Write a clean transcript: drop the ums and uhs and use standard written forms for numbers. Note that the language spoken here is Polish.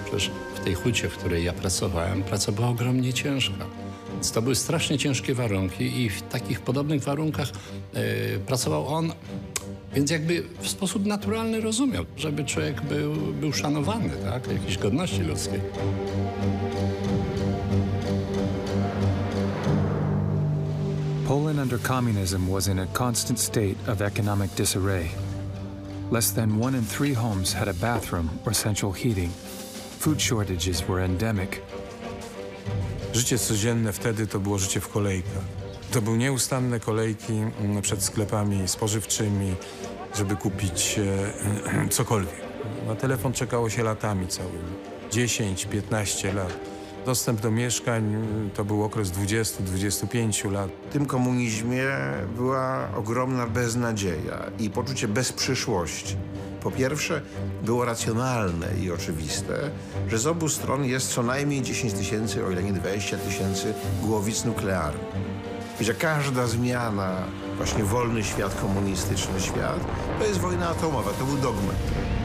Przecież w tej hucie, w której ja pracowałem, praca była ogromnie ciężka. Więc to były strasznie ciężkie warunki i w takich podobnych warunkach pracował on. Więc jakby w sposób naturalny rozumiał, żeby człowiek był szanowany, tak? Jakiejś godności ludzkiej. Poland under communism was in a constant state of economic disarray. Less than 1 in 3 homes had a bathroom or central heating. Food shortages were endemic. Życie codzienne wtedy to było życie w kolejkach. To były nieustanne kolejki przed sklepami spożywczymi, żeby kupić cokolwiek. Na telefon czekało się latami całymi. 10-15 lat. Dostęp do mieszkań to był okres 20-25 lat. W tym komunizmie była ogromna beznadzieja i poczucie bezprzyszłości. Po pierwsze, było racjonalne i oczywiste, że z obu stron jest co najmniej 10 000, o ile nie 20 000 głowic nuklearnych. I że każda zmiana, właśnie wolny świat, komunistyczny świat, to jest wojna atomowa, to był dogmat.